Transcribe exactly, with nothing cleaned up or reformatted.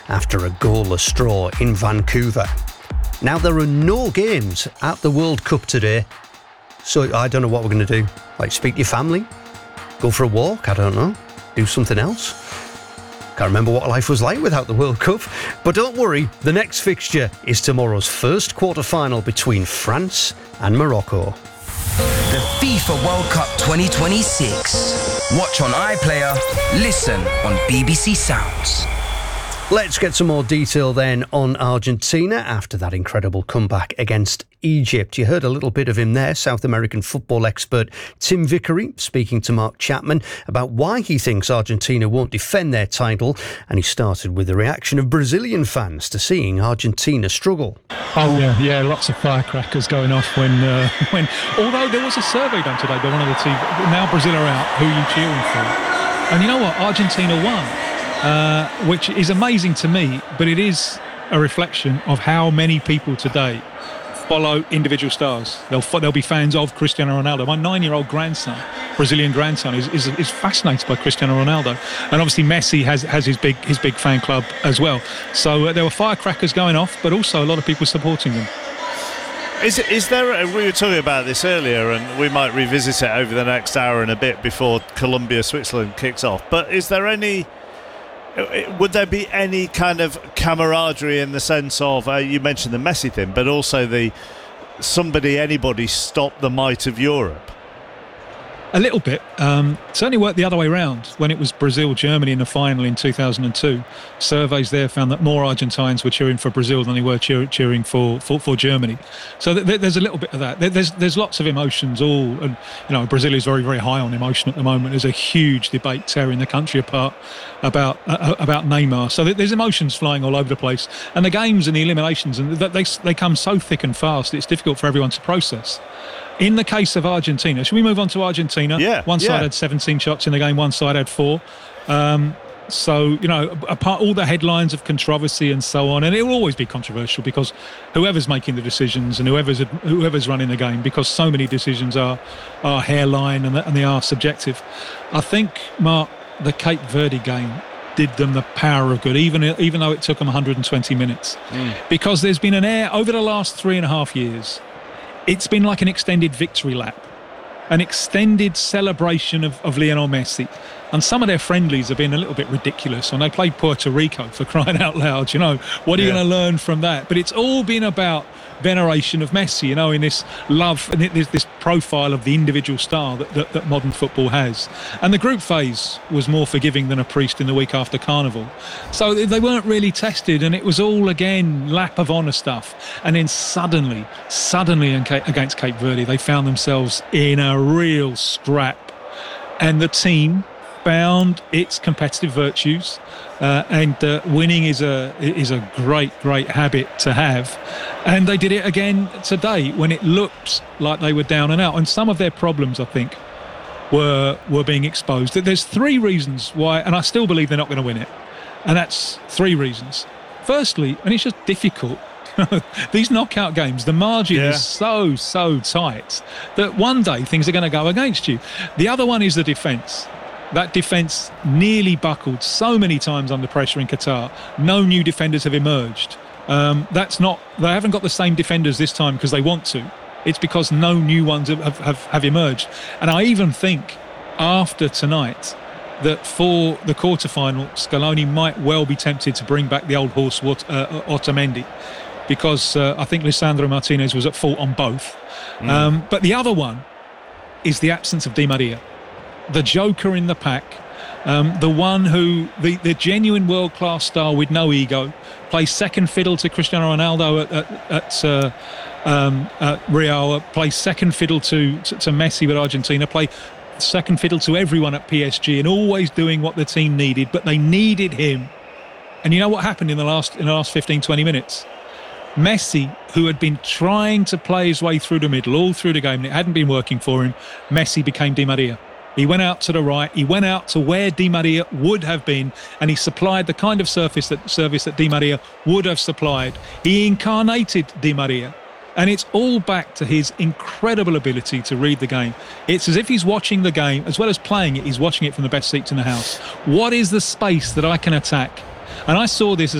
after a goalless draw in Vancouver. Now, there are no games at the World Cup today, so I don't know what we're going to do. Like, speak to your family? Go for a walk? I don't know. Do something else? Can't remember what life was like without the World Cup. But don't worry, the next fixture is tomorrow's first quarter-final between France and Morocco. The FIFA World Cup twenty twenty-six. Watch on iPlayer, listen on B B C Sounds. Let's get some more detail then on Argentina after that incredible comeback against Egypt. You heard a little bit of him there, South American football expert Tim Vickery speaking to Mark Chapman about why he thinks Argentina won't defend their title, and he started with the reaction of Brazilian fans to seeing Argentina struggle. Oh yeah, yeah, lots of firecrackers going off when, uh, when. Although there was a survey done today by one of the teams. Now Brazil are out. Who are you cheering for? And you know what? Argentina won. Uh, which is amazing to me, but it is a reflection of how many people today follow individual stars. They'll they'll be fans of Cristiano Ronaldo. My nine-year-old grandson, Brazilian grandson, is, is is fascinated by Cristiano Ronaldo, and obviously Messi has has his big his big fan club as well. So uh, there were firecrackers going off, but also a lot of people supporting them. Is is there? A, we were talking about this earlier, and we might revisit it over the next hour and a bit before Colombia Switzerland kicks off. But is there any? Would there be any kind of camaraderie in the sense of, uh, you mentioned the Messi thing, but also the somebody, anybody stop the might of Europe? A little bit. Um, certainly worked the other way around when it was Brazil-Germany in the final in two thousand two. Surveys there found that more Argentines were cheering for Brazil than they were cheer- cheering for, for, for Germany. So th- there's a little bit of that. There's there's lots of emotions. All and you know, Brazil is very very high on emotion at the moment. There's a huge debate tearing the country apart about uh, about Neymar. So there's emotions flying all over the place. And the games and the eliminations, and they they come so thick and fast. It's difficult for everyone to process. In the case of Argentina, should we move on to Argentina? Yeah. One side yeah. had seventeen shots in the game, one side had four. Um, so, you know, apart all the headlines of controversy and so on, and it will always be controversial because whoever's making the decisions and whoever's whoever's running the game, because so many decisions are are hairline and, and they are subjective. I think, Mark, the Cape Verde game did them the power of good, even even though it took them one hundred twenty minutes, mm. because there's been an air over the last three and a half years. It's been like an extended victory lap, an extended celebration of, of Lionel Messi. And some of their friendlies have been a little bit ridiculous. And they played Puerto Rico, for crying out loud. You know, what are you yeah. going to learn from that? But it's all been about veneration of Messi, you know, in this love and this, this profile of the individual star that, that, that modern football has. And the group phase was more forgiving than a priest in the week after Carnival. So they weren't really tested, and it was all, again, lap of honour stuff. And then suddenly, suddenly against Cape Verde, they found themselves in a real scrap. And the team found its competitive virtues, uh, and uh, winning is a is a great great habit to have, and they did it again today when it looked like they were down and out. And some of their problems, I think, were were being exposed. There's three reasons why, and I still believe they're not going to win it, and that's three reasons. Firstly, and it's just difficult. These knockout games, the margin yeah. is so so tight that one day things are going to go against you. The other one is the defence. That defence nearly buckled so many times under pressure in Qatar. No new defenders have emerged. Um, that's not. They haven't got the same defenders this time because they want to. It's because no new ones have, have, have emerged. And I even think after tonight that for the quarter-final, Scaloni might well be tempted to bring back the old horse uh, Otamendi, because uh, I think Lisandro Martinez was at fault on both. Mm. Um, but the other one is the absence of Di Maria. The joker in the pack, um, the one who, the, the genuine world-class star with no ego, plays second fiddle to Cristiano Ronaldo at, at, at, uh, um, at Real, plays second fiddle to, to, to Messi with Argentina, play second fiddle to everyone at P S G, and always doing what the team needed, but they needed him. And you know what happened in the last in the last fifteen, twenty minutes? Messi, who had been trying to play his way through the middle all through the game, and it hadn't been working for him, Messi became Di Maria. He went out to the right, he went out to where Di Maria would have been, and he supplied the kind of surface that service that Di Maria would have supplied. He incarnated Di Maria. And it's all back to his incredible ability to read the game. It's as if he's watching the game, as well as playing it, he's watching it from the best seats in the house. What is the space that I can attack? And I saw this as